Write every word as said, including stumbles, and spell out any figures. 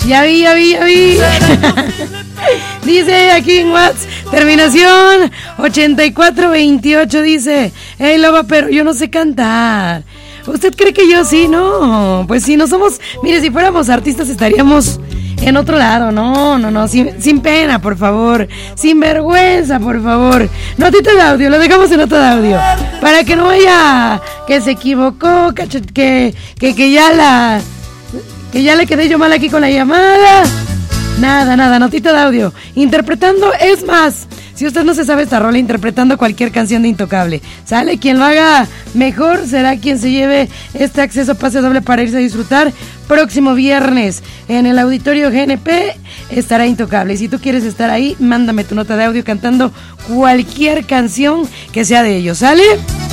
Ya vi, ya vi, ya vi. Dice aquí en WhatsApp, terminación ochenta y cuatro veintiocho, dice: hey, Loba, pero yo no sé cantar. ¿Usted cree que yo sí? No, pues si no somos, mire, si fuéramos artistas estaríamos en otro lado. No, no, no, sin, sin pena, por favor, sin vergüenza, por favor. Notita de audio, lo dejamos en nota de audio, para que no vaya que se equivocó, que, que, que, que ya la, que ya le quedé yo mal aquí con la llamada. Nada, nada, notita de audio, interpretando, es más, si usted no se sabe esta rola, interpretando cualquier canción de Intocable, sale quien lo haga mejor, será quien se lleve este acceso pase doble para irse a disfrutar. Próximo viernes en el Auditorio G N P estará Intocable, y si tú quieres estar ahí, mándame tu nota de audio cantando cualquier canción que sea de ellos, ¿sale?